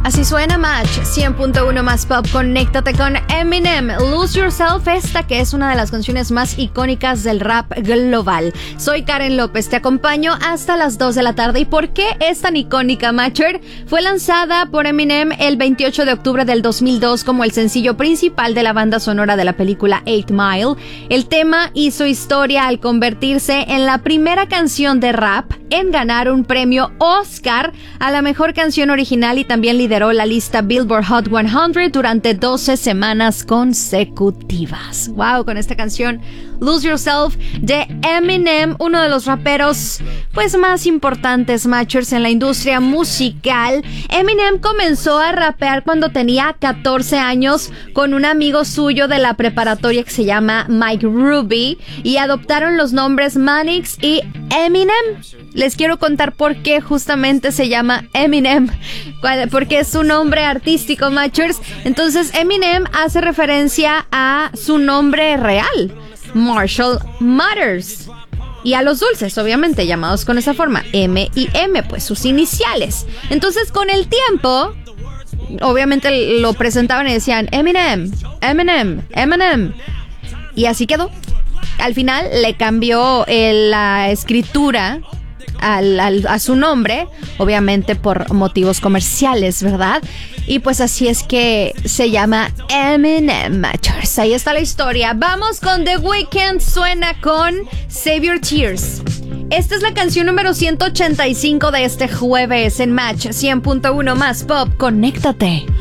Así suena Match 100.1 más pop. Conéctate con Eminem, Lose Yourself, esta que es una de las canciones más icónicas del rap global. Soy Karen López, te acompaño hasta las 2 de la tarde. ¿Y por qué es tan icónica Matcher? Fue lanzada por Eminem el 28 de octubre del 2002 como el sencillo principal de la banda sonora de la película 8 Mile. El tema hizo historia al convertirse en la primera canción de rap en ganar un premio Oscar a la mejor canción original y también lideró la lista Billboard Hot 100 durante 12 semanas consecutivas. Wow, con esta canción Lose Yourself de Eminem, uno de los raperos pues más importantes, Matchers, en la industria musical. Eminem comenzó a rapear cuando tenía 14 años con un amigo suyo de la preparatoria que se llama Mike Ruby y adoptaron los nombres Manix y Eminem. Les quiero contar por qué justamente se llama Eminem, porque es su nombre artístico, Matchers. Entonces Eminem hace referencia a su nombre real, Marshall Mathers, y a los dulces, obviamente, llamados con esa forma, M y M, pues sus iniciales. Entonces, con el tiempo, obviamente lo presentaban y decían Eminem, Eminem, Eminem, y así quedó. Al final le cambió la escritura a su nombre, obviamente por motivos comerciales, ¿verdad? Y pues así es que se llama Eminem, Matchers. Ahí está la historia. Vamos con The Weeknd, suena con Save Your Tears. Esta es la canción número 185 de este jueves en Match 100.1 más pop. Conéctate.